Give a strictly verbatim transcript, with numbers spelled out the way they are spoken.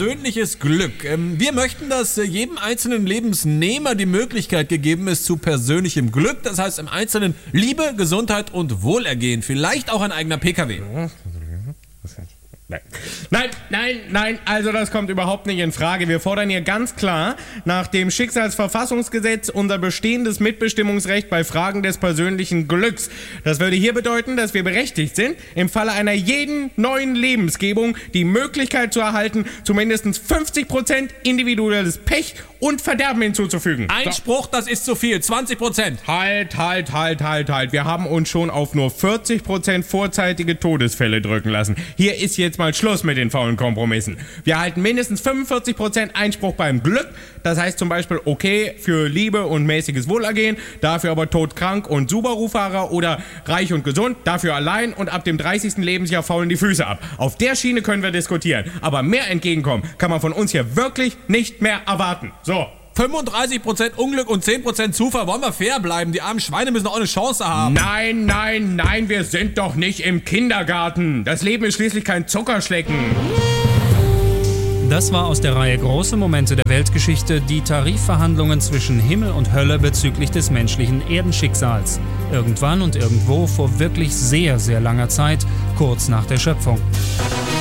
persönliches Glück. Ähm, wir möchten, dass äh, jedem einzelnen Lebensnehmer die Möglichkeit gegeben ist zu persönlichem Glück. Das heißt im Einzelnen Liebe, Gesundheit und Wohlergehen. Vielleicht auch ein eigener P K W. Nein. nein, nein, nein, also das kommt überhaupt nicht in Frage. Wir fordern hier ganz klar nach dem Schicksalsverfassungsgesetz unser bestehendes Mitbestimmungsrecht bei Fragen des persönlichen Glücks. Das würde hier bedeuten, dass wir berechtigt sind, im Falle einer jeden neuen Lebensgebung die Möglichkeit zu erhalten, zu mindestens fünfzig Prozent individuelles Pech und Verderben hinzuzufügen. Einspruch, so. Das ist zu viel. zwanzig Prozent. Halt, halt, halt, halt, halt. Wir haben uns schon auf nur vierzig Prozent vorzeitige Todesfälle drücken lassen. Hier ist jetzt mal Schluss mit den faulen Kompromissen. Wir erhalten mindestens fünfundvierzig Prozent Einspruch beim Glück. Das heißt zum Beispiel okay für Liebe und mäßiges Wohlergehen, dafür aber todkrank und Subaru-Fahrer oder reich und gesund, dafür allein und ab dem dreißigsten Lebensjahr faulen die Füße ab. Auf der Schiene können wir diskutieren. Aber mehr Entgegenkommen kann man von uns hier wirklich nicht mehr erwarten. So. fünfunddreißig Prozent Unglück und zehn Prozent Zufall. Wollen wir fair bleiben? Die armen Schweine müssen auch eine Chance haben. Nein, nein, nein, wir sind doch nicht im Kindergarten. Das Leben ist schließlich kein Zuckerschlecken. Das war aus der Reihe Große Momente der Weltgeschichte die Tarifverhandlungen zwischen Himmel und Hölle bezüglich des menschlichen Erdenschicksals. Irgendwann und irgendwo vor wirklich sehr, sehr langer Zeit, kurz nach der Schöpfung.